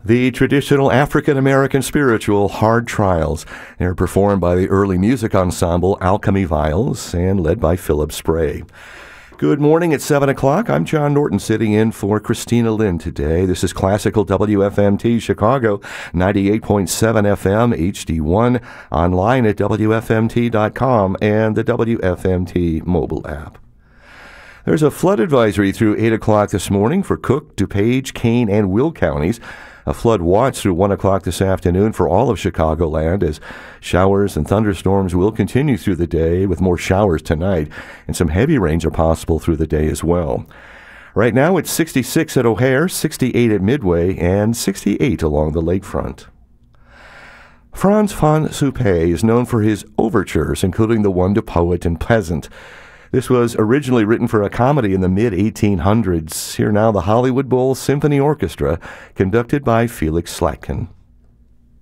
The traditional African-American spiritual Hard Trials. They're performed by the early music ensemble Alchemy Viols and led by Philip Spray. Good morning at 7 o'clock. I'm John Norton sitting in for Christina Lynn today. This is Classical WFMT Chicago, 98.7 FM HD1, online at WFMT.com and the WFMT mobile app. There's a flood advisory through 8 o'clock this morning for Cook, DuPage, Kane, and Will counties. A flood watch through 1 o'clock this afternoon for all of Chicagoland as showers and thunderstorms will continue through the day with more showers tonight, and some heavy rains are possible through the day as well. Right now it's 66 at O'Hare, 68 at Midway, and 68 along the lakefront. Franz von Suppé is known for his overtures, including the one to Poet and Peasant. This was originally written for a comedy in the mid-1800s. Here now, the Hollywood Bowl Symphony Orchestra, conducted by Felix Slatkin.